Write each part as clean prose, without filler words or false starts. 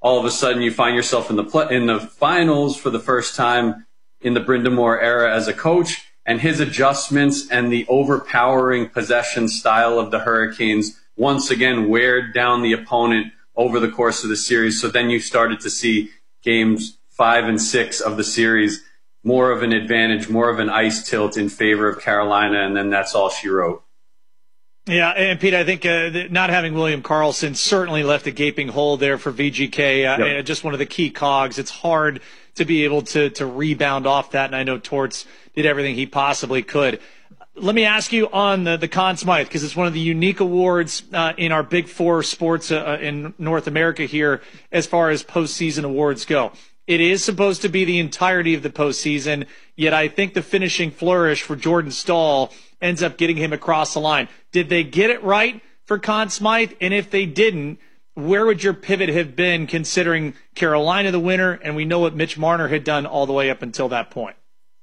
all of a sudden you find yourself in the finals for the first time in the Brind'Amour era as a coach, and his adjustments and the overpowering possession style of the Hurricanes once again weared down the opponent over the course of the series. So then you started to see games 5 and 6 of the series more of an advantage, more of an ice tilt in favor of Carolina, and then that's all she wrote. Yeah, and Pete, I think not having William Karlsson certainly left a gaping hole there for VGK. Yep. Just one of the key cogs. It's hard to be able to rebound off that, and I know Torts did everything he possibly could. Let me ask you on the Conn Smythe, because it's one of the unique awards in our Big Four sports in North America here as far as postseason awards go. It is supposed to be the entirety of the postseason, yet I think the finishing flourish for Jordan Staal ends up getting him across the line. Did they get it right for Conn Smythe? And if they didn't, where would your pivot have been, considering Carolina the winner, and we know what Mitch Marner had done all the way up until that point?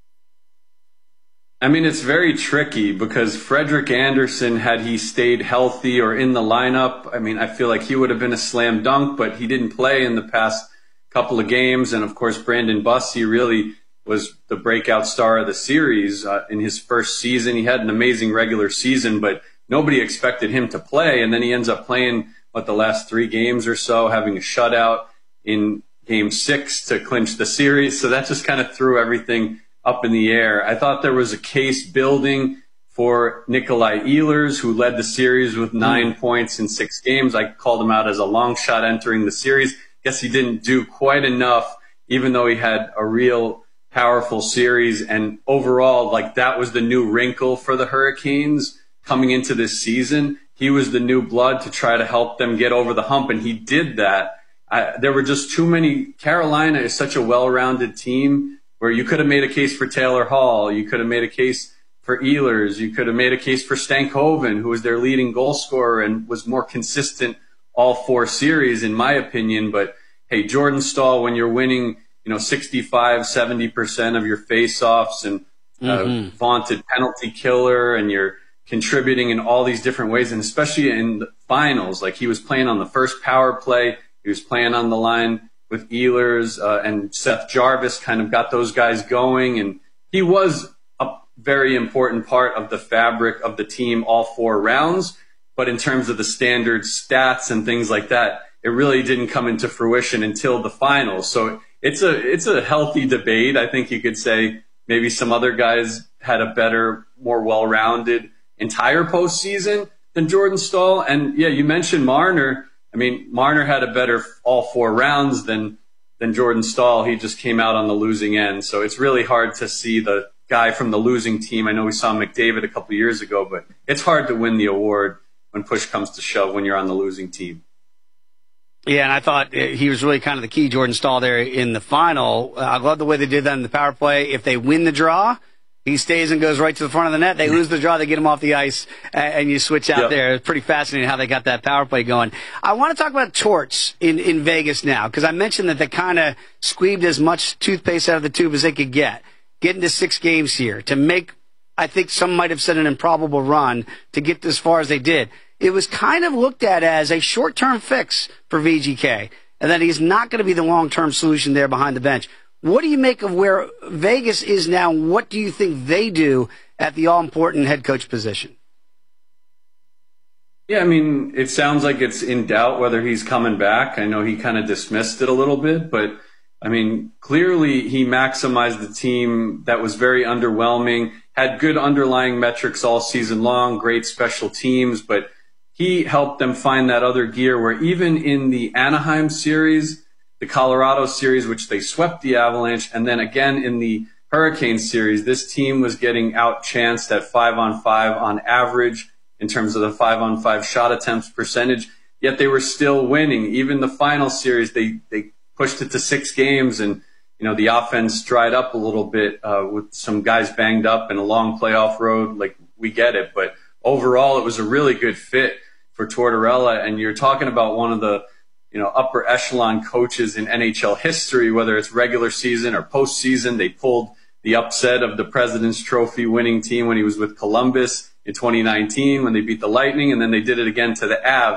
I mean, it's very tricky because Frederik Andersen, had he stayed healthy or in the lineup, I mean, I feel like he would have been a slam dunk, but he didn't play in the past couple of games. And of course, Brandon Bussi really was the breakout star of the series in his first season. He had an amazing regular season, but nobody expected him to play. And then he ends up playing, the last 3 games or so, having a shutout in game 6 to clinch the series. So that just kind of threw everything up in the air. I thought there was a case building for Nikolai Ehlers, who led the series with 9 points in 6 games. I called him out as a long shot entering the series. Guess he didn't do quite enough, even though he had a real powerful series. And overall, that was the new wrinkle for the Hurricanes coming into this season. He was the new blood to try to help them get over the hump, and he did that. There were just too many. Carolina is such a well-rounded team where you could have made a case for Taylor Hall. You could have made a case for Ehlers. You could have made a case for Stankoven, who was their leading goal scorer and was more consistent all 4 series, in my opinion. But hey, Jordan Staal, when you're winning, 65, 70% of your faceoffs and vaunted penalty killer, and you're contributing in all these different ways, and especially in the finals, he was playing on the first power play, he was playing on the line with Ehlers, and Seth Jarvis kind of got those guys going, and he was a very important part of the fabric of the team all 4 rounds. But in terms of the standard stats and things like that, it really didn't come into fruition until the finals. So it's a healthy debate. I think you could say maybe some other guys had a better, more well-rounded entire postseason than Jordan Staal. And yeah, you mentioned Marner. I mean, Marner had a better all 4 rounds than Jordan Staal. He just came out on the losing end. So it's really hard to see the guy from the losing team. I know we saw McDavid a couple of years ago, but it's hard to win the award when push comes to shove when you're on the losing team. Yeah, and I thought he was really kind of the key, Jordan Staal, there in the final. I love the way they did that in the power play. If they win the draw, he stays and goes right to the front of the net. They lose the draw, they get him off the ice, and you switch out there. It's pretty fascinating how they got that power play going. I want to talk about Torts in Vegas now, because I mentioned that they kind of squeezed as much toothpaste out of the tube as they could get into 6 games here to make, I think some might have said, an improbable run to get as far as they did. It was kind of looked at as a short-term fix for VGK, and that he's not going to be the long-term solution there behind the bench. What do you make of where Vegas is now? What do you think they do at the all-important head coach position? Yeah, I mean, it sounds like it's in doubt whether he's coming back. I know he kind of dismissed it a little bit, but I mean, clearly he maximized the team that was very underwhelming, had good underlying metrics all season long, great special teams, but he helped them find that other gear where even in the Anaheim series, the Colorado series, which they swept the Avalanche, and then again in the Hurricane series, this team was getting outchanced at 5-on-5 on average in terms of the 5-on-5 shot attempts percentage, yet they were still winning. Even the final series, they pushed it to 6 games, and the offense dried up a little bit with some guys banged up and a long playoff road. We get it, but overall it was a really good fit for Tortorella, and you're talking about one of the upper echelon coaches in NHL history, whether it's regular season or postseason. They pulled the upset of the President's Trophy winning team when he was with Columbus in 2019 when they beat the Lightning, and then they did it again to the Avs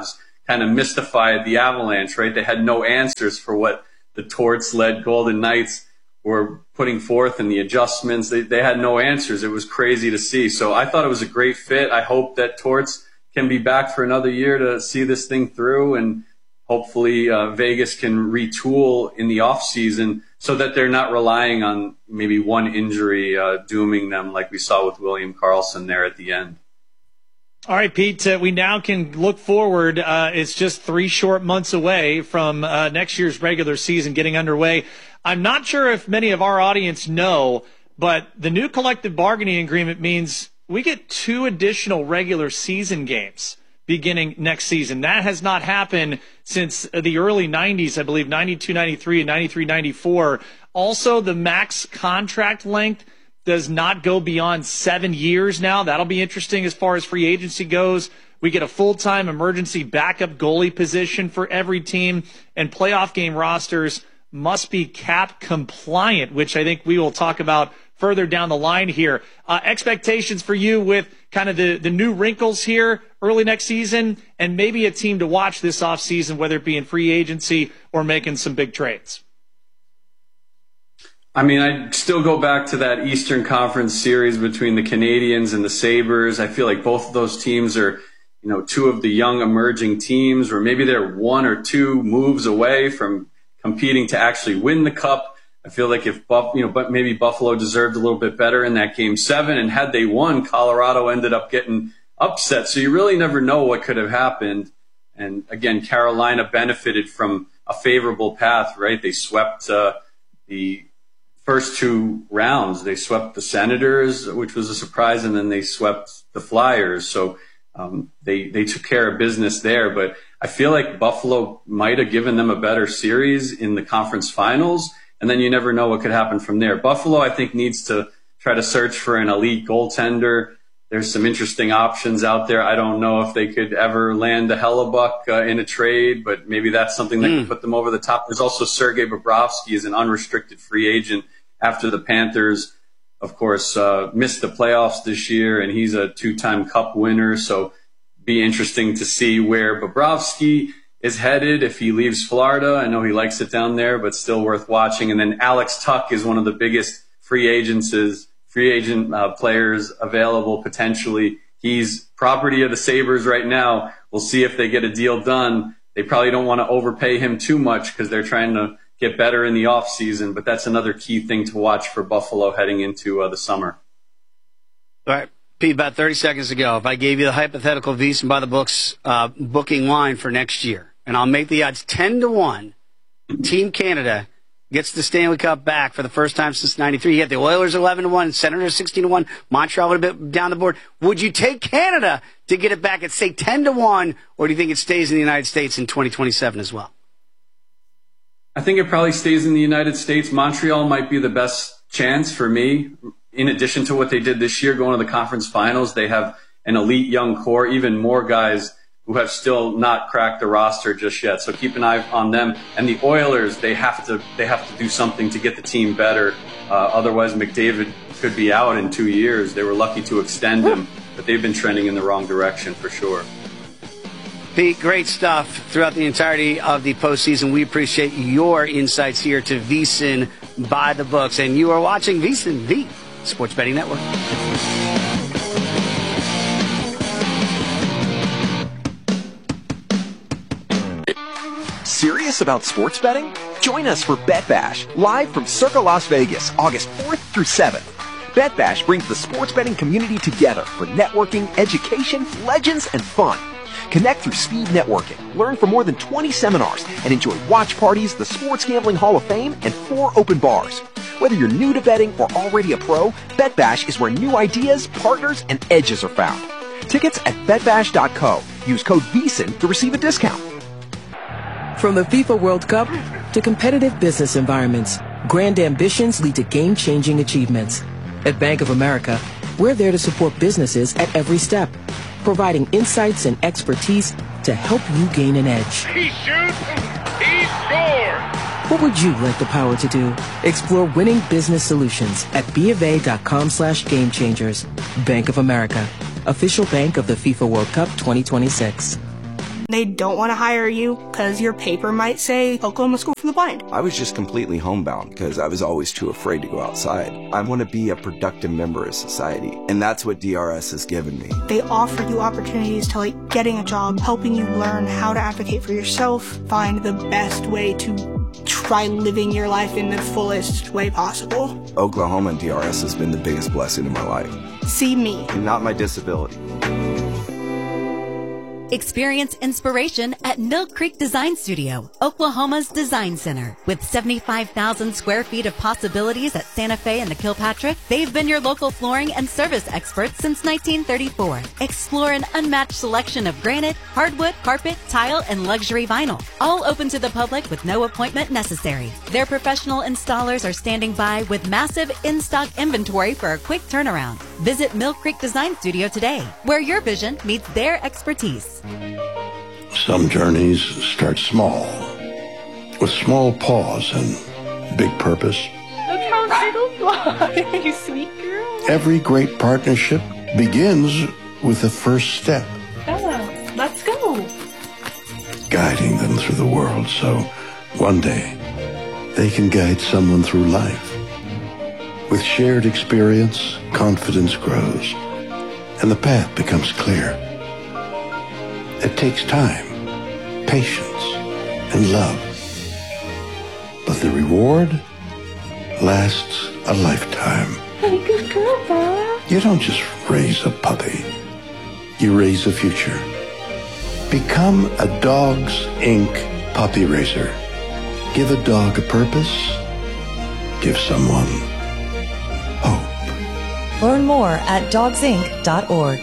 kind of mystified the Avalanche, right? They had no answers for what the Torts-led Golden Knights were putting forth and the adjustments. They had no answers. It was crazy to see. So I thought it was a great fit. I hope that Torts can be back for another year to see this thing through, and hopefully Vegas can retool in the offseason so that they're not relying on maybe one injury dooming them like we saw with William Karlsson there at the end. All right, Pete, we now can look forward. It's just 3 short months away from next year's regular season getting underway. I'm not sure if many of our audience know, but the new collective bargaining agreement means we get 2 additional regular season games beginning next season. That has not happened since the early 90s, I believe, 92, 93, and 93, 94. Also, the max contract length does not go beyond 7 years now. That'll be interesting as far as free agency goes. We get a full-time emergency backup goalie position for every team, and playoff game rosters must be cap compliant, which I think we will talk about further down the line here. Expectations for you with kind of the new wrinkles here early next season, and maybe a team to watch this offseason, whether it be in free agency or making some big trades. I mean, I still go back to that Eastern Conference series between the Canadiens and the Sabres. I feel like both of those teams are, 2 of the young emerging teams, or maybe they're 1 or 2 moves away from competing to actually win the cup. I feel like if but maybe Buffalo deserved a little bit better in that Game 7, and had they won, Colorado ended up getting upset. So you really never know what could have happened. And again, Carolina benefited from a favorable path, right? They swept the first 2 rounds. They swept the Senators, which was a surprise, and then they swept the Flyers. So they took care of business there. But I feel like Buffalo might have given them a better series in the conference finals, and then you never know what could happen from there. Buffalo, I think, needs to try to search for an elite goaltender. There's some interesting options out there. I don't know if they could ever land a Hellebuck in a trade, but maybe that's something that could put them over the top. There's also Sergei Bobrovsky is an unrestricted free agent after the Panthers, of course, missed the playoffs this year, and he's a 2-time Cup winner. So be interesting to see where Bobrovsky is headed if he leaves Florida. I know he likes it down there, but still worth watching. And then Alex Tuch is one of the biggest free agent players available potentially. He's property of the Sabres right now. We'll see if they get a deal done. They probably don't want to overpay him too much because they're trying to get better in the offseason, but that's another key thing to watch for Buffalo heading into the summer. All right, Pete, about 30 seconds ago, if I gave you the hypothetical VSiN by the books booking line for next year, and I'll make the odds 10-1, Team Canada gets the Stanley Cup back for the first time since 93. You get the Oilers 11-1, Senators 16-1, Montreal a bit down the board. Would you take Canada to get it back at, say, 10-1, or do you think it stays in the United States in 2027 as well? I think it probably stays in the United States. Montreal might be the best chance for me. In addition to what they did this year, going to the conference finals, they have an elite young core, even more guys who have still not cracked the roster just yet. So keep an eye on them. And the Oilers, they have to do something to get the team better. Otherwise, McDavid could be out in 2 years. They were lucky to extend him, but they've been trending in the wrong direction for sure. Pete, great stuff throughout the entirety of the postseason. We appreciate your insights here to VSiN by the books. And you are watching VSiN, the Sports Betting Network. Serious about sports betting? Join us for Bet Bash, live from Circa Las Vegas, August 4th through 7th. Bet Bash brings the sports betting community together for networking, education, legends, and fun. Connect through speed networking, learn from more than 20 seminars, and enjoy watch parties, the Sports Gambling Hall of Fame, and 4 open bars. Whether you're new to betting or already a pro, Bet Bash is where new ideas, partners, and edges are found. Tickets at betbash.co. Use code VSiN to receive a discount. From the FIFA World Cup to competitive business environments, grand ambitions lead to game-changing achievements. At Bank of America, we're there to support businesses at every step, providing insights and expertise to help you gain an edge. He shoots, he scores! What would you like the power to do? Explore winning business solutions at BofA.com/gamechangers. Bank of America, official bank of the FIFA World Cup 2026. They don't want to hire you because your paper might say Oklahoma School for the Blind. I was just completely homebound because I was always too afraid to go outside. I want to be a productive member of society, and that's what DRS has given me. They offer you opportunities to getting a job, helping you learn how to advocate for yourself, find the best way to try living your life in the fullest way possible. Oklahoma and DRS has been the biggest blessing in my life. See me. And not my disability. Experience inspiration at Mill Creek Design Studio, Oklahoma's design center. With 75,000 square feet of possibilities at Santa Fe and the Kilpatrick, they've been your local flooring and service experts since 1934. Explore an unmatched selection of granite, hardwood, carpet, tile, and luxury vinyl. All open to the public with no appointment necessary. Their professional installers are standing by with massive in-stock inventory for a quick turnaround. Visit Mill Creek Design Studio today, where your vision meets their expertise. Some journeys start small, with small pause and big purpose. Look how little fly, you sweet girl. Every great partnership begins with the first step. Bella, let's go. Guiding them through the world so one day they can guide someone through life. With shared experience, confidence grows, and the path becomes clear. It takes time, patience, and love. But the reward lasts a lifetime. Hey, good girl, Bella. You don't just raise a puppy. You raise a future. Become a Dogs Inc. puppy raiser. Give a dog a purpose. Give someone hope. Learn more at dogsinc.org.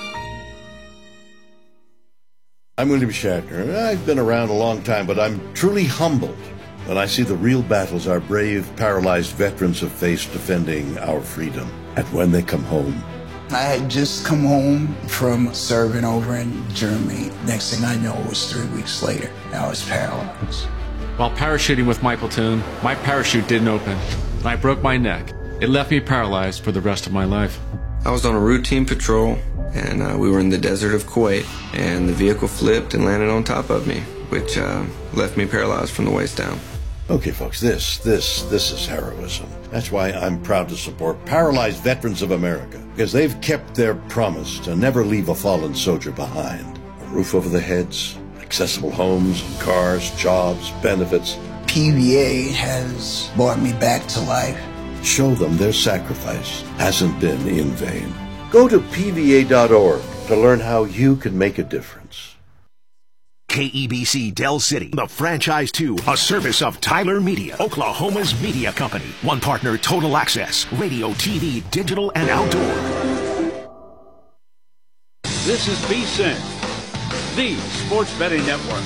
I'm William Shatner. I've been around a long time, but I'm truly humbled when I see the real battles our brave, paralyzed veterans have faced defending our freedom. And when they come home. I had just come home from serving over in Germany. Next thing I know, it was 3 weeks later. I was paralyzed. While parachuting with my platoon, my parachute didn't open, and I broke my neck. It left me paralyzed for the rest of my life. I was on a routine patrol, and we were in the desert of Kuwait, and the vehicle flipped and landed on top of me, which left me paralyzed from the waist down. Okay, folks, this is heroism. That's why I'm proud to support Paralyzed Veterans of America, because they've kept their promise to never leave a fallen soldier behind. A roof over their heads, accessible homes, cars, jobs, benefits. PVA has brought me back to life. Show them their sacrifice hasn't been in vain. Go to PVA.org to learn how you can make a difference. KEBC Del City, the franchise 2, a service of Tyler Media, Oklahoma's media company. One partner, Total Access, radio, TV, digital, and outdoor. This is VSiN, the sports betting network.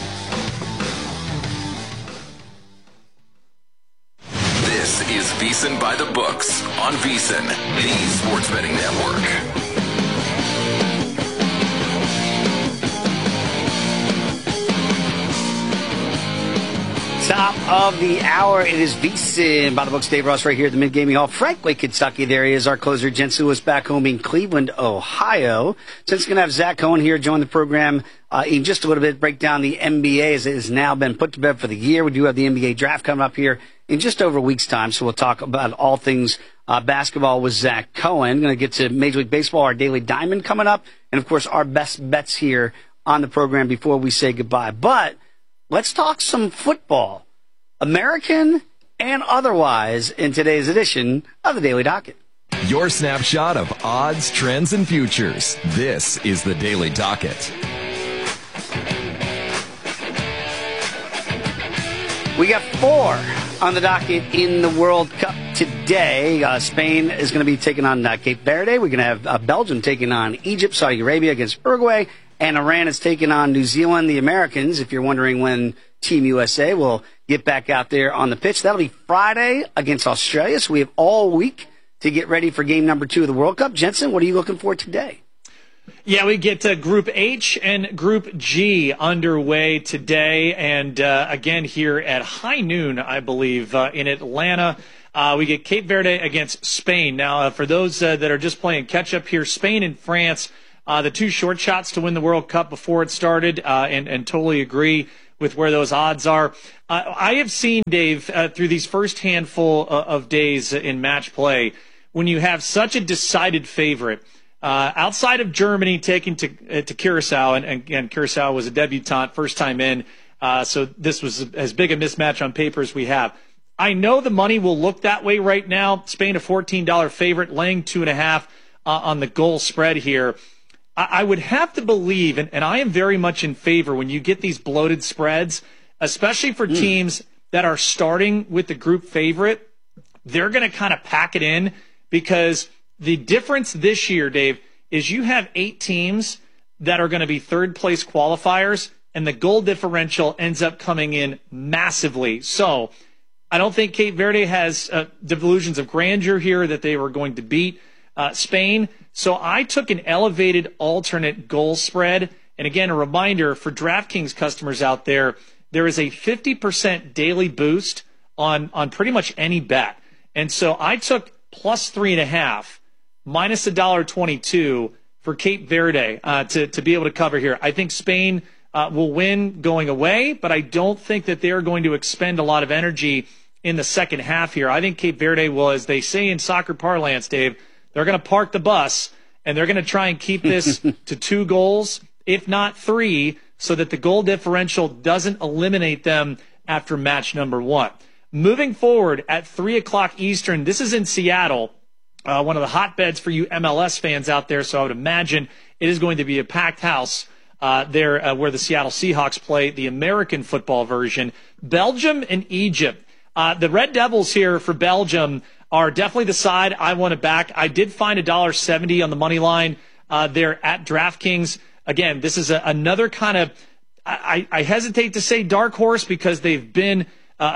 This is VSiN by the Books on VSiN, the sports betting network. Top of the hour, it is VSiN by the Books. Dave Ross right here at the Mid-Gaming Hall, Franklin, Kentucky. There he is, our closer, Jensen Lewis, back home in Cleveland, Ohio. Since we're going to have Zach Cohen here join the program in just a little bit, break down the NBA as it has now been put to bed for the year. We do have the NBA draft coming up here in just over a week's time, so we'll talk about all things basketball with Zach Cohen. Going to get to Major League Baseball, our Daily Diamond coming up, and, of course, our best bets here on the program before we say goodbye. But let's talk some football, American and otherwise, in today's edition of the Daily Docket. Your snapshot of odds, trends, and futures. This is the Daily Docket. We got 4 on the docket in the World Cup today. Spain is going to be taking on Cape Verde. We're going to have Belgium taking on Egypt, Saudi Arabia against Uruguay, and Iran is taking on New Zealand. The Americans, if you're wondering when Team USA will get back out there on the pitch, that'll be Friday against Australia. So we have all week to get ready for game number 2 of the World Cup. Jensen, what are you looking for today? Yeah, we get Group H and Group G underway today. And again, here at high noon, I believe, in Atlanta, we get Cape Verde against Spain. Now, for those that are just playing catch-up here, Spain and France the 2 short shots to win the World Cup before it started, and totally agree with where those odds are. I have seen, Dave, through these first handful of days in match play, when you have such a decided favorite, outside of Germany taking to Curacao, and Curacao was a debutante, first time in, so this was as big a mismatch on paper as we have. I know the money will look that way right now. Spain, a $14 favorite, laying 2.5 on the goal spread here. I would have to believe, and I am very much in favor when you get these bloated spreads, especially for teams that are starting with the group favorite, they're going to kind of pack it in, because the difference this year, Dave, is you have 8 teams that are going to be third-place qualifiers, and the goal differential ends up coming in massively. So I don't think Cape Verde has delusions of grandeur here that they were going to beat Spain. So I took an elevated alternate goal spread. And again, a reminder for DraftKings customers out there, there is a 50% daily boost on pretty much any bet. And so I took plus 3.5, minus $1.22 for Cape Verde to be able to cover here. I think Spain will win going away, but I don't think that they're going to expend a lot of energy in the second half here. I think Cape Verde will, as they say in soccer parlance, Dave, they're going to park the bus, and they're going to try and keep this to 2 goals, if not 3, so that the goal differential doesn't eliminate them after match number 1. Moving forward at 3 o'clock Eastern, this is in Seattle, one of the hotbeds for you MLS fans out there, so I would imagine it is going to be a packed house there where the Seattle Seahawks play the American football version. Belgium and Egypt. The Red Devils here for Belgium are definitely the side I want to back. I did find $1.70 on the money line there at DraftKings. Again, this is another kind of, I hesitate to say dark horse, because they've been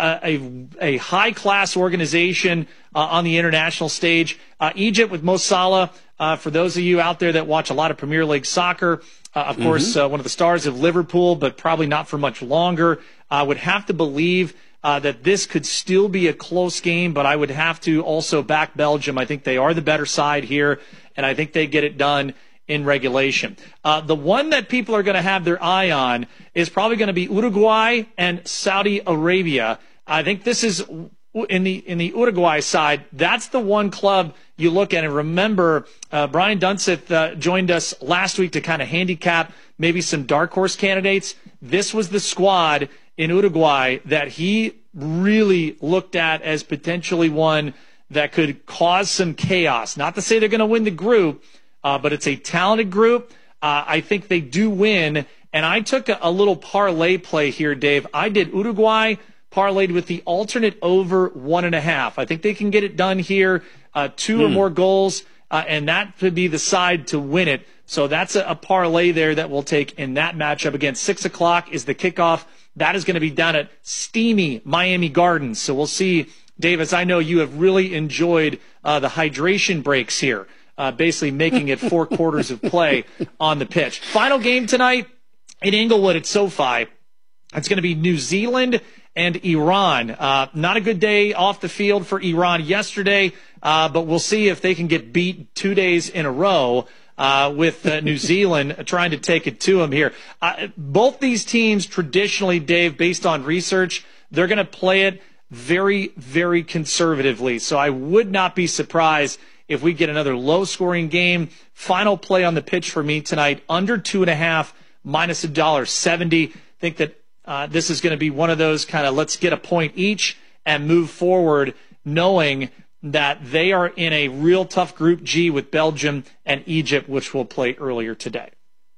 a high-class organization on the international stage. Egypt with Mo Salah, for those of you out there that watch a lot of Premier League soccer, of course, one of the stars of Liverpool, but probably not for much longer. I would have to believe that this could still be a close game, but I would have to also back Belgium. I think they are the better side here, and I think they get it done in regulation. The one that people are going to have their eye on is probably going to be Uruguay and Saudi Arabia. I think this is in the Uruguay side. That's the one club you look at. And remember, Brian Dunseth joined us last week to kind of handicap maybe some dark horse candidates. This was the squad in Uruguay that he really looked at as potentially one that could cause some chaos. Not to say they're going to win the group, but it's a talented group. I think they do win. And I took a little parlay play here, Dave. I did Uruguay parlayed with the alternate over 1.5. I think they can get it done here, 2 or more goals, and that could be the side to win it. So that's a parlay there that we'll take in that matchup. Again, 6 o'clock is the kickoff. That is going to be down at steamy Miami Gardens. So we'll see, Dave, as I know you have really enjoyed the hydration breaks here, basically making it 4 quarters of play on the pitch. Final game tonight in Inglewood at SoFi. It's going to be New Zealand and Iran. Not a good day off the field for Iran yesterday, but we'll see if they can get beat 2 days in a row with New Zealand trying to take it to them here. Both these teams traditionally, Dave, based on research, they're going to play it very, very conservatively. So I would not be surprised if we get another low-scoring game. Final play on the pitch for me tonight, under 2.5, minus $1.70. I think that this is going to be one of those kind of let's get a point each and move forward, knowing that they are in a real tough Group G with Belgium and Egypt, which we'll play earlier today.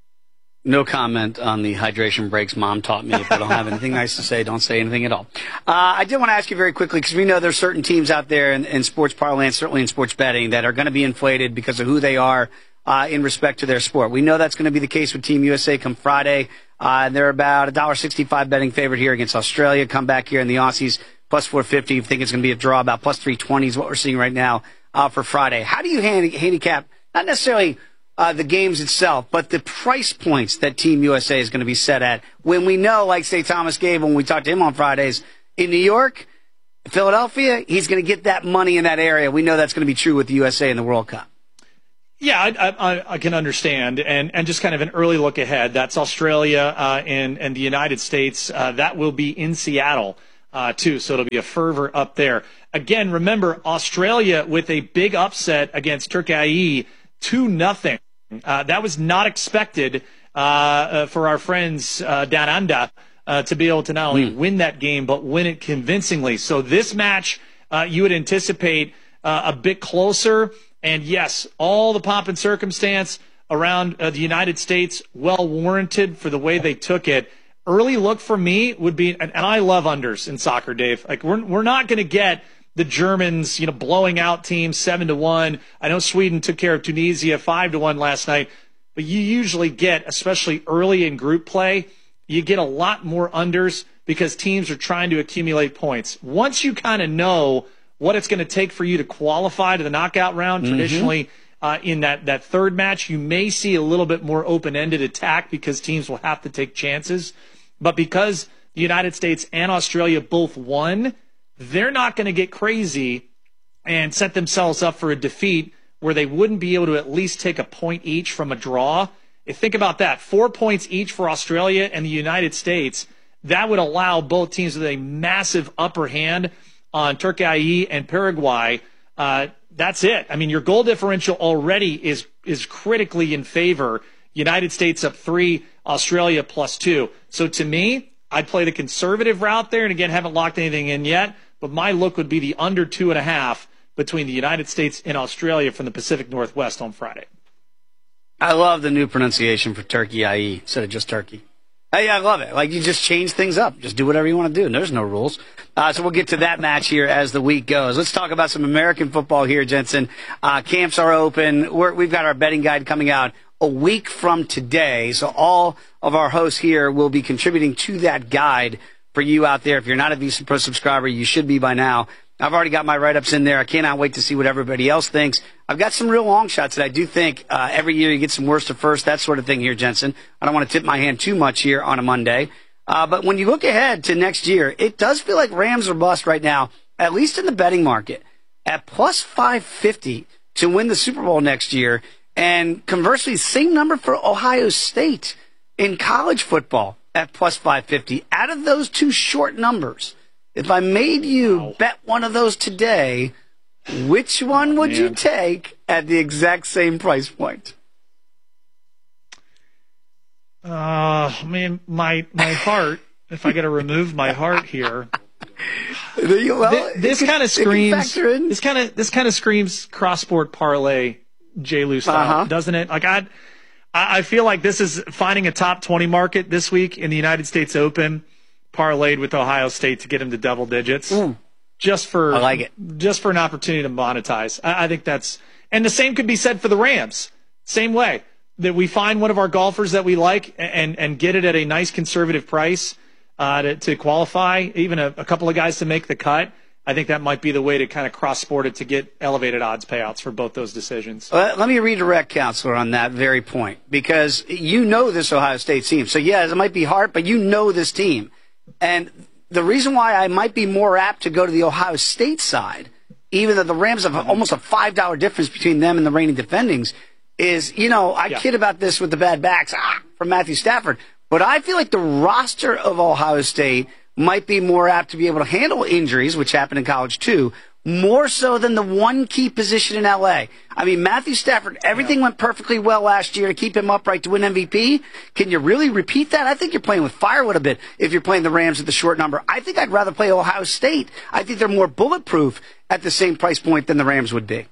No comment on the hydration breaks Mom taught me. If I don't have anything nice to say, don't say anything at all. I did want to ask you very quickly, because we know there's certain teams out there in sports parlance, certainly in sports betting, that are going to be inflated because of who they are in respect to their sport. We know that's going to be the case with Team USA come Friday. They're about $1.65 betting favorite here against Australia. Come back here in the Aussies, plus 450. You think it's going to be a draw, about plus 320 is what we're seeing right now for Friday. How do you handicap, not necessarily the games itself, but the price points that Team USA is going to be set at when we know, like, say, Thomas Gable, when we talked to him on Fridays, in New York, Philadelphia, he's going to get that money in that area. We know that's going to be true with the USA in the World Cup. Yeah, I can understand. And just kind of an early look ahead. That's Australia and the United States. That will be in Seattle, too. So it'll be a fervor up there. Again, remember, Australia with a big upset against Turkey, 2-0. That was not expected for our friends down under to be able to not only win that game, but win it convincingly. So this match, you would anticipate a bit closer. And yes, all the pomp and circumstance around the United States, well warranted for the way they took it. Early look for me would be, and I love unders in soccer, Dave. Like we're not going to get the Germans, blowing out teams 7-1. I know Sweden took care of Tunisia 5-1 last night, but you usually get, especially early in group play, you get a lot more unders because teams are trying to accumulate points. Once you kind of know what it's going to take for you to qualify to the knockout round, traditionally in that third match, you may see a little bit more open-ended attack because teams will have to take chances. But because the United States and Australia both won, they're not going to get crazy and set themselves up for a defeat where they wouldn't be able to at least take a point each from a draw. Think about that. 4 points each for Australia and the United States. That would allow both teams with a massive upper hand on Turkey and Paraguay. That's it. I mean, your goal differential already is critically in favor. United States up 3, Australia +2. So to me, I'd play the conservative route there. And again, haven't locked anything in yet, but my look would be the under 2.5 between the United States and Australia from the Pacific Northwest on Friday. I love the new pronunciation for Turkey instead of just Turkey. Hey, I love it. Like, you just change things up. Just do whatever you want to do, and there's no rules. So we'll get to that match here as the week goes. Let's talk about some American football here, Jensen. Camps are open. We've got our betting guide coming out a week from today, so all of our hosts here will be contributing to that guide for you out there. If you're not a VSiN Pro subscriber, you should be by now. I've already got my write-ups in there. I cannot wait to see what everybody else thinks. I've got some real long shots that I do think every year you get some worst to first, that sort of thing here, Jensen. I don't want to tip my hand too much here on a Monday. But when you look ahead to next year, it does feel like Rams are bust right now, at least in the betting market, at plus 550 to win the Super Bowl next year. And conversely, same number for Ohio State in college football at plus 550. Out of those two short numbers, if I made you bet one of those today, which one would you take at the exact same price point? Man, my heart, if I got to remove my heart here. This kind of screams cross-sport parlay J-Lou style, doesn't it? Like I feel like this is finding a top 20 market this week in the United States Open, parlayed with Ohio State to get him to double digits. Just for I like it. Just for an opportunity to monetize. I think that's, and the same could be said for the Rams. Same way that we find one of our golfers that we like and get it at a nice conservative price to qualify, even a couple of guys to make the cut. I think that might be the way to kind of cross-sport it to get elevated odds payouts for both those decisions. Let me redirect, Counselor, on that very point, because you know this Ohio State team. So, yeah, it might be hard, but you know this team. And the reason why I might be more apt to go to the Ohio State side, even though the Rams have almost a $5 difference between them and the reigning defendings, is, I kid about this with the bad backs from Matthew Stafford, but I feel like the roster of Ohio State might be more apt to be able to handle injuries, which happen in college too, more so than the one key position in L.A. I mean, Matthew Stafford, everything went perfectly well last year to keep him upright to win MVP. Can you really repeat that? I think you're playing with firewood a bit if you're playing the Rams at the short number. I think I'd rather play Ohio State. I think they're more bulletproof at the same price point than the Rams would be.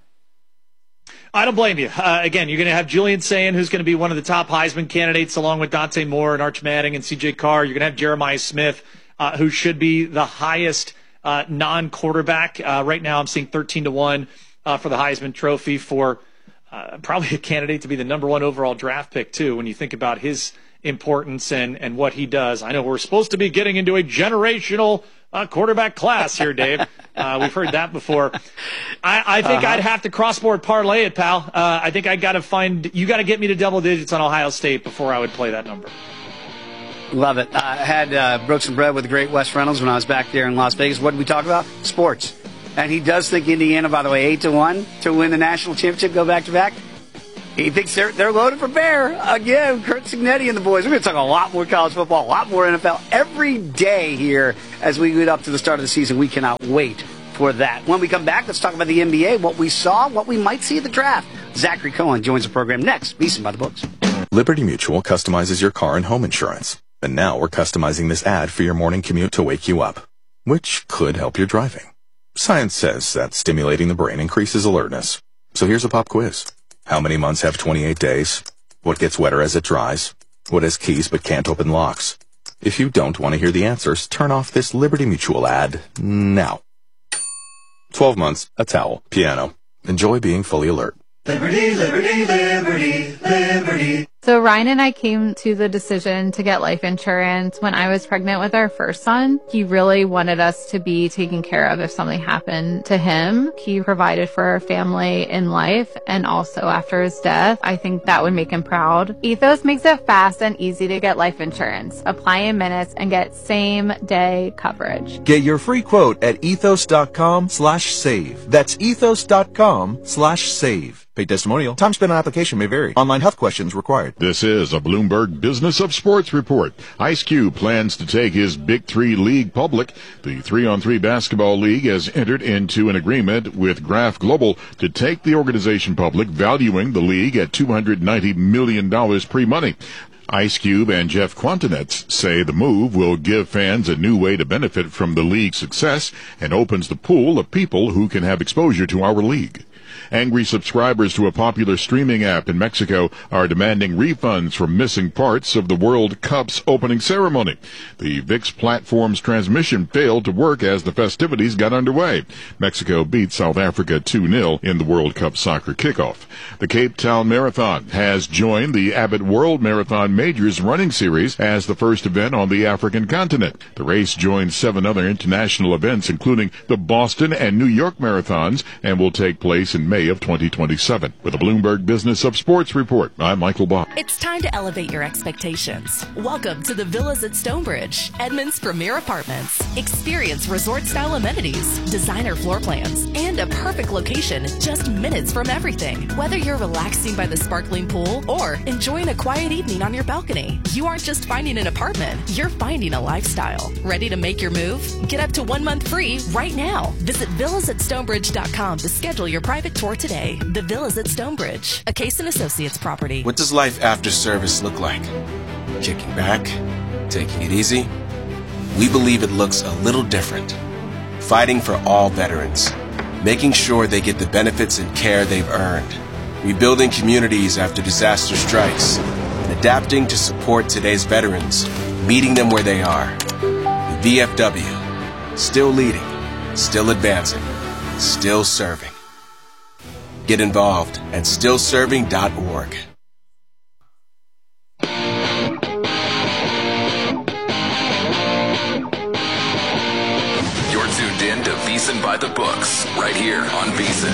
I don't blame you. Again, you're going to have Julian Sayin, who's going to be one of the top Heisman candidates, along with Dante Moore and Arch Manning and C.J. Carr. You're going to have Jeremiah Smith, who should be the highest non-quarterback. Right now I'm seeing 13-1 for the Heisman Trophy for probably a candidate to be the number 1 overall draft pick, too, when you think about his importance and what he does. I know we're supposed to be getting into a generational quarterback class here, Dave. We've heard that before. I think I'd have to cross-board parlay it, pal. I think you got to get me to double digits on Ohio State before I would play that number. Love it. I had broke some bread with the great Wes Reynolds when I was back there in Las Vegas. What did we talk about? Sports. And he does think Indiana, by the way, 8-1 to win the national championship, go back-to-back. He thinks they're loaded for bear. Again, Curt Cignetti and the boys. We're going to talk a lot more college football, a lot more NFL every day here as we lead up to the start of the season. We cannot wait for that. When we come back, let's talk about the NBA, what we saw, what we might see at the draft. Zachary Cohen joins the program next. VSiN by the Books. Liberty Mutual customizes your car and home insurance. And now we're customizing this ad for your morning commute to wake you up, which could help your driving. Science says that stimulating the brain increases alertness. So here's a pop quiz. How many months have 28 days? What gets wetter as it dries? What has keys but can't open locks? If you don't want to hear the answers, turn off this Liberty Mutual ad now. 12 months, a towel, piano. Enjoy being fully alert. Liberty, liberty, liberty, liberty. So Ryan and I came to the decision to get life insurance when I was pregnant with our first son. He really wanted us to be taken care of if something happened to him. He provided for our family in life and also after his death. I think that would make him proud. Ethos makes it fast and easy to get life insurance. Apply in minutes and get same-day coverage. Get your free quote at ethos.com/save. That's ethos.com/save. Paid testimonial. Time spent on application may vary. Online health questions required. This is a Bloomberg Business of Sports report. Ice Cube plans to take his Big Three league public. The 3-on-3 basketball league has entered into an agreement with Graph Global to take the organization public, valuing the league at $290 million pre-money. Ice Cube and Jeff Quantinetz say the move will give fans a new way to benefit from the league's success and opens the pool of people who can have exposure to our league. Angry subscribers to a popular streaming app in Mexico are demanding refunds for missing parts of the World Cup's opening ceremony. The ViX platform's transmission failed to work as the festivities got underway. Mexico beat South Africa 2-0 in the World Cup soccer kickoff. The Cape Town Marathon has joined the Abbott World Marathon Majors running series as the first event on the African continent. The race joins 7 other international events, including the Boston and New York marathons, and will take place in May of 2027. With a Bloomberg Business of Sports report, I'm Michael Bach. It's time to elevate your expectations. Welcome to the Villas at Stonebridge, Edmond's premier apartments. Experience resort-style amenities, designer floor plans, and a perfect location just minutes from everything. Whether you're relaxing by the sparkling pool or enjoying a quiet evening on your balcony, you aren't just finding an apartment, you're finding a lifestyle. Ready to make your move? Get up to 1 month free right now. Visit villasatstonebridge.com to schedule your private tour today. The Villas at Stonebridge, a Case & Associates property. What does life after service look like? Kicking back? Taking it easy? We believe it looks a little different. Fighting for all veterans. Making sure they get the benefits and care they've earned. Rebuilding communities after disaster strikes. And adapting to support today's veterans. Meeting them where they are. The VFW. Still leading. Still advancing. Still serving. Get involved at stillserving.org. You're tuned in to VSiN by the Books, right here on VSiN.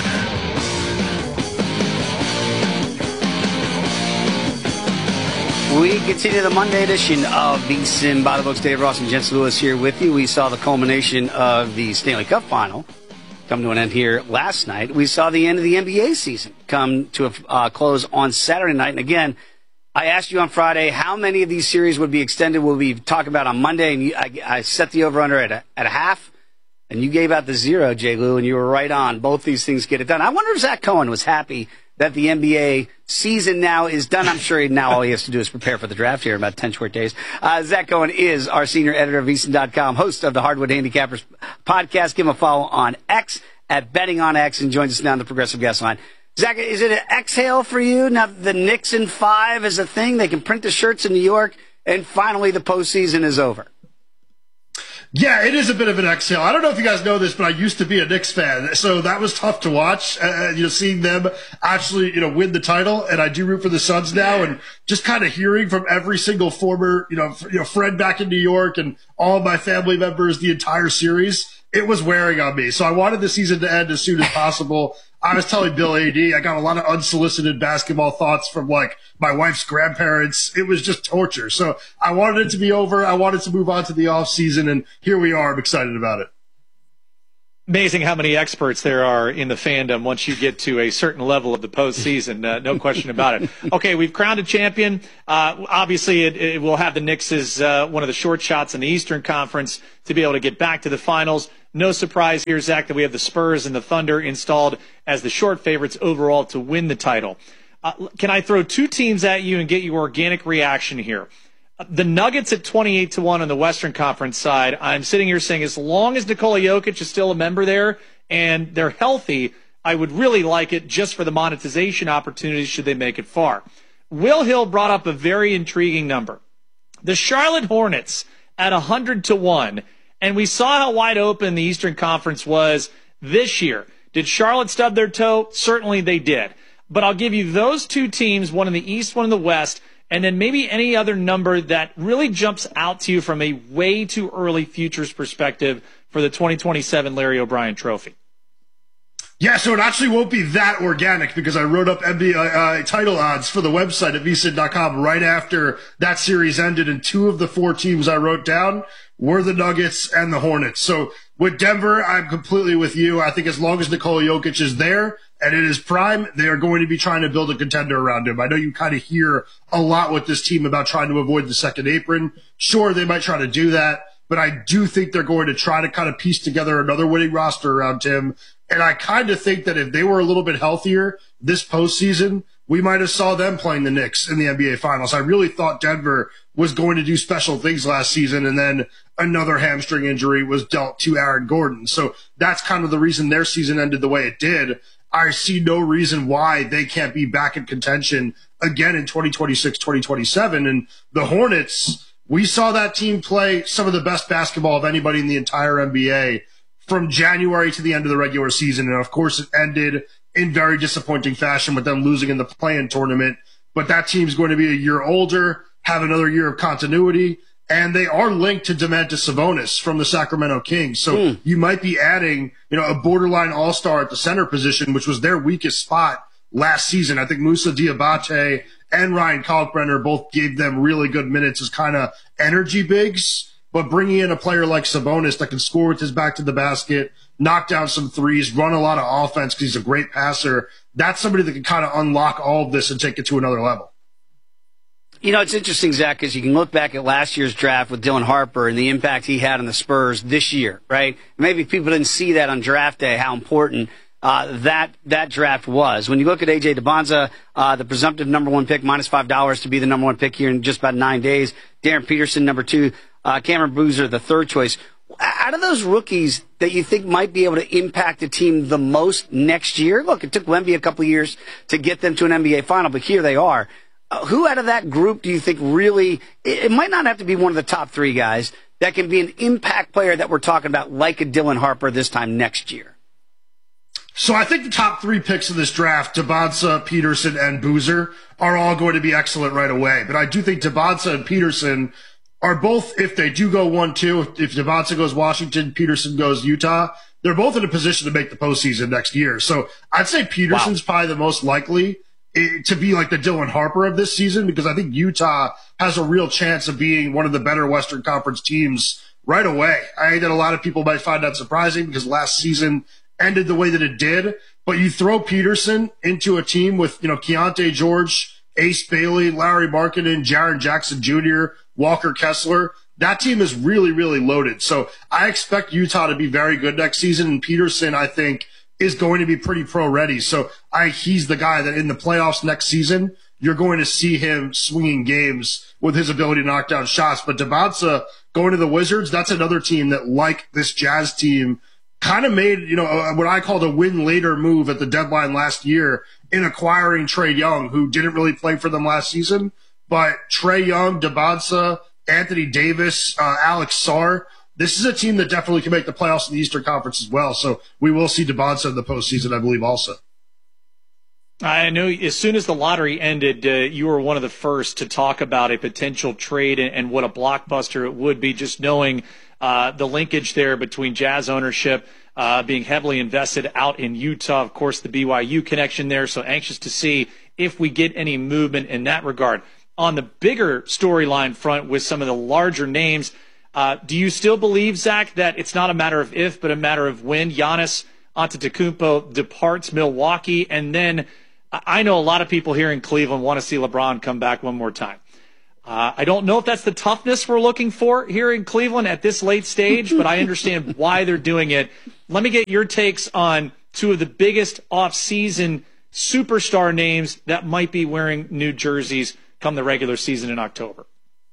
We continue the Monday edition of VSiN by the Books. Dave Ross and Jens Lewis here with you. We saw the culmination of the Stanley Cup final come to an end here last night. We saw the end of the NBA season come to a close on Saturday night. And again, I asked you on Friday how many of these series would be extended. Will we talk about on Monday? And I set the over-under at a half. And you gave out the 0, J. Lou, and you were right on. Both these things get it done. I wonder if Zach Cohen was happy that the NBA season now is done. I'm sure now all he has to do is prepare for the draft here in about 10 short days. Zach Cohen is our senior editor of VSiN.com, host of the Hardwood Handicappers podcast. Give him a follow on X at Betting on X, and joins us now on the Progressive Guest Line. Zach, is it an exhale for you now that the Knicks in 5 is a thing? They can print the shirts in New York, and finally the postseason is over. Yeah, it is a bit of an exhale. I don't know if you guys know this, but I used to be a Knicks fan, so that was tough to watch. Seeing them actually, win the title, and I do root for the Suns now, and just kind of hearing from every single former, friend back in New York and all of my family members, the entire series, it was wearing on me. So I wanted the season to end as soon as possible. I was telling Bill A.D., I got a lot of unsolicited basketball thoughts from my wife's grandparents. It was just torture. So I wanted it to be over. I wanted to move on to the off season, and here we are. I'm excited about it. Amazing how many experts there are in the fandom once you get to a certain level of the postseason. No question about it. Okay, we've crowned a champion. Obviously, it will have the Knicks as one of the short shots in the Eastern Conference to be able to get back to the finals. No surprise here, Zach, that we have the Spurs and the Thunder installed as the short favorites overall to win the title. Can I throw two teams at you and get your organic reaction here? The Nuggets at 28-1 on the Western Conference side. I'm sitting here saying as long as Nikola Jokic is still a member there and they're healthy, I would really like it just for the monetization opportunities should they make it far. Will Hill brought up a very intriguing number. The Charlotte Hornets at 100-1, and we saw how wide open the Eastern Conference was this year. Did Charlotte stub their toe? Certainly they did. But I'll give you those two teams, one in the East, one in the West, and then maybe any other number that really jumps out to you from a way too early futures perspective for the 2027 Larry O'Brien Trophy. Yeah, so it actually won't be that organic because I wrote up NBA title odds for the website at vsin.com right after that series ended, and two of the four teams I wrote down were the Nuggets and the Hornets. So with Denver, I'm completely with you. I think as long as Nikola Jokic is there and in his prime, they are going to be trying to build a contender around him. I know you kind of hear a lot with this team about trying to avoid the second apron. Sure, they might try to do that, but I do think they're going to try to kind of piece together another winning roster around him. And I kind of think that if they were a little bit healthier this postseason, we might have saw them playing the Knicks in the NBA Finals. I really thought Denver was going to do special things last season, and then another hamstring injury was dealt to Aaron Gordon. So that's kind of the reason their season ended the way it did. I see no reason why they can't be back in contention again in 2026, 2027. And the Hornets, we saw that team play some of the best basketball of anybody in the entire NBA from January to the end of the regular season. And of course, it ended in very disappointing fashion with them losing in the play-in tournament. But that team's going to be a year older, have another year of continuity, and they are linked to Domantas Sabonis from the Sacramento Kings. So you might be adding, a borderline all-star at the center position, which was their weakest spot last season. I think Moussa Diabate and Ryan Kalkbrenner both gave them really good minutes as kind of energy bigs. But bringing in a player like Sabonis that can score with his back to the basket, knock down some threes, run a lot of offense because he's a great passer, that's somebody that can kind of unlock all of this and take it to another level. It's interesting, Zach, because you can look back at last year's draft with Dylan Harper and the impact he had on the Spurs this year, right? Maybe people didn't see that on draft day, how important that draft was. When you look at A.J. DeBonza, the presumptive number one pick, minus $5 to be the number one pick here in just about 9 days. Darren Peterson, number two. Cameron Boozer, the third choice. Out of those rookies that you think might be able to impact the team the most next year, look, it took Wemby a couple of years to get them to an NBA final, but here they are. Who out of that group do you think really, it might not have to be one of the top three guys, that can be an impact player that we're talking about like a Dylan Harper this time next year? So I think the top three picks of this draft, DeBonza, Peterson, and Boozer, are all going to be excellent right away. But I do think DeBonza and Peterson are both, if they do go 1-2, if DeBonza goes Washington, Peterson goes Utah, they're both in a position to make the postseason next year. So I'd say Peterson's probably the most likely to be like the Dylan Harper of this season, because I think Utah has a real chance of being one of the better Western Conference teams right away. I think that a lot of people might find that surprising because last season ended the way that it did. But you throw Peterson into a team with, Keontae George, Ace Bailey, Larry Markkinen, Jaren Jackson Jr., Walker Kessler. That team is really, really loaded. So I expect Utah to be very good next season. And Peterson, I think, is going to be pretty pro ready. So he's the guy that in the playoffs next season, you're going to see him swinging games with his ability to knock down shots. But DeBonza going to the Wizards, that's another team that, like this Jazz team, kind of made, what I called a win later move at the deadline last year in acquiring Trae Young, who didn't really play for them last season. But Trae Young, DeBonza, Anthony Davis, Alex Sarr, this is a team that definitely can make the playoffs in the Eastern Conference as well. So we will see DeBonza in the postseason, I believe, also. I know as soon as the lottery ended, you were one of the first to talk about a potential trade and what a blockbuster it would be, just knowing the linkage there between Jazz ownership being heavily invested out in Utah. Of course, the BYU connection there. So anxious to see if we get any movement in that regard. On the bigger storyline front with some of the larger names, Do you still believe, Zach, that it's not a matter of if, but a matter of when Giannis Antetokounmpo departs Milwaukee? And then I know a lot of people here in Cleveland want to see LeBron come back one more time. I don't know if that's the toughness we're looking for here in Cleveland at this late stage, but I understand why they're doing it. Let me get your takes on two of the biggest off-season superstar names that might be wearing new jerseys come the regular season in October.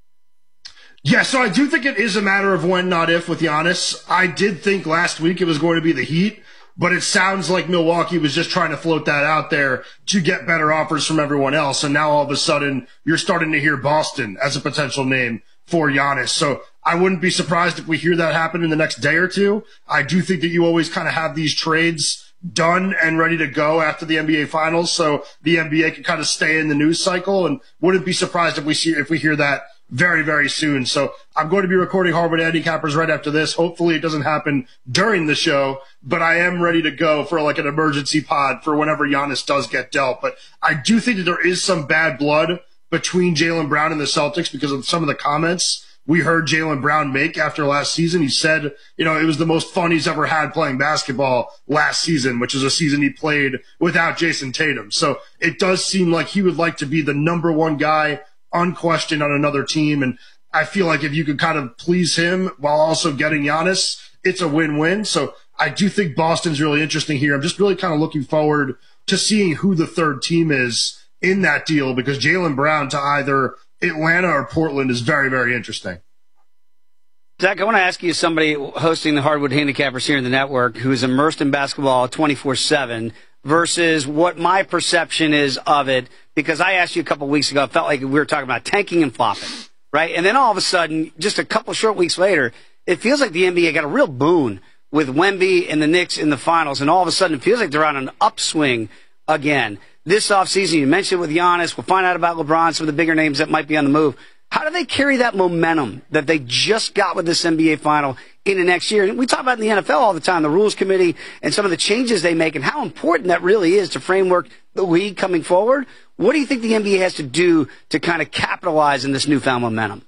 Yeah, so I do think it is a matter of when, not if, with Giannis. I did think last week it was going to be the Heat, but it sounds like Milwaukee was just trying to float that out there to get better offers from everyone else. And now all of a sudden you're starting to hear Boston as a potential name for Giannis. So I wouldn't be surprised if we hear that happen in the next day or two. I do think that you always kind of have these trades done and ready to go after the NBA finals. So the NBA can kind of stay in the news cycle, and wouldn't be surprised if we hear that very, very soon. So I'm going to be recording Hardwood Handicappers right after this. Hopefully it doesn't happen during the show, but I am ready to go for like an emergency pod for whenever Giannis does get dealt. But I do think that there is some bad blood between Jaylen Brown and the Celtics because of some of the comments we heard Jaylen Brown make after last season. He said, it was the most fun he's ever had playing basketball last season, which is a season he played without Jason Tatum. So it does seem like he would like to be the number one guy unquestioned on another team. And I feel like if you could kind of please him while also getting Giannis, it's a win-win. So I do think Boston's really interesting here. I'm just really kind of looking forward to seeing who the third team is in that deal, because Jaylen Brown to either Atlanta or Portland is very, very interesting. Zach, I want to ask you, somebody hosting the Hardwood Handicappers here in the network who is immersed in basketball 24/7 versus what my perception is of it, because I asked you a couple of weeks ago, it felt like we were talking about tanking and flopping, right? And then all of a sudden, just a couple short weeks later, it feels like the NBA got a real boon with Wemby and the Knicks in the finals, and all of a sudden it feels like they're on an upswing again. This offseason, you mentioned it with Giannis, we'll find out about LeBron, some of the bigger names that might be on the move. How do they carry that momentum that they just got with this NBA final into next year? And we talk about in the NFL all the time, the rules committee and some of the changes they make and how important that really is to framework the league coming forward. What do you think the NBA has to do to kind of capitalize in this newfound momentum?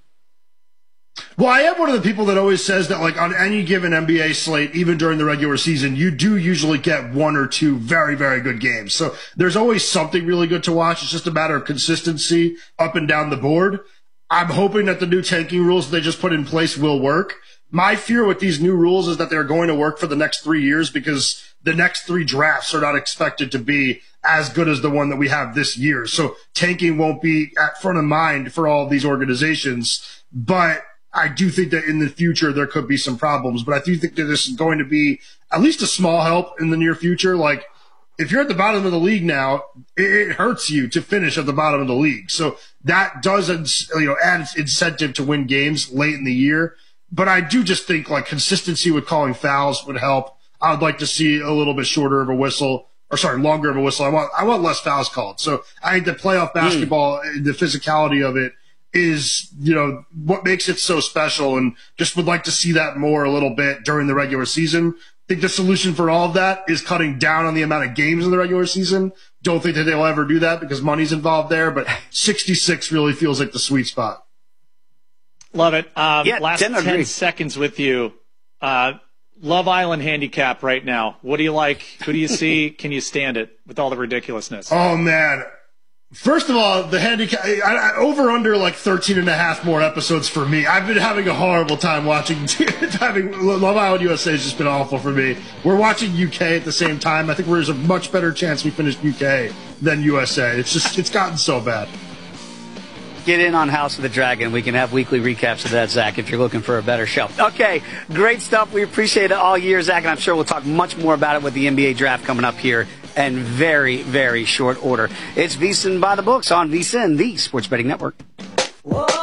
Well, I am one of the people that always says that, like, on any given NBA slate, even during the regular season, you do usually get one or two very, very good games. So there's always something really good to watch. It's just a matter of consistency up and down the board. I'm hoping that the new tanking rules that they just put in place will work. My fear with these new rules is that they're going to work for the next 3 years, because the next 3 drafts are not expected to be as good as the one that we have this year. So tanking won't be at front of mind for all of these organizations. But I do think that in the future there could be some problems. But I do think that this is going to be at least a small help in the near future. Like, if you're at the bottom of the league now, it hurts you to finish at the bottom of the league. So that does, add incentive to win games late in the year. But I do just think, like, consistency with calling fouls would help. I would like to see a little bit longer of a whistle. I want less fouls called. So I think the playoff basketball, the physicality of it is, what makes it so special, and just would like to see that more a little bit during the regular season. I think the solution for all of that is cutting down on the amount of games in the regular season. Don't think that they'll ever do that because money's involved there, but 66 really feels like the sweet spot. Love it. Last 10 seconds with you. Love Island handicap right now. What do you like? Who do you see? Can you stand it with all the ridiculousness? Oh, man. First of all, the handicap, over under like 13 and a half more episodes for me. I've been having a horrible time watching. Love Island USA has just been awful for me. We're watching UK at the same time. I think there's a much better chance we finish UK than USA. It's gotten so bad. Get in on House of the Dragon. We can have weekly recaps of that, Zach, if you're looking for a better show. Okay, great stuff. We appreciate it all year, Zach, and I'm sure we'll talk much more about it with the NBA draft coming up here in very, very short order. It's VSiN by the Books on VSiN, the Sports Betting Network. Whoa.